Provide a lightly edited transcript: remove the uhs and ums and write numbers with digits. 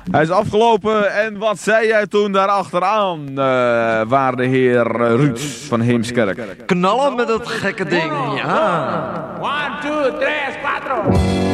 Hij is afgelopen en wat zei jij toen daar achteraan, waarde heer Ruud van Heemskerk? Knallen met dat gekke ding, ja. 1, 2, 3, 4.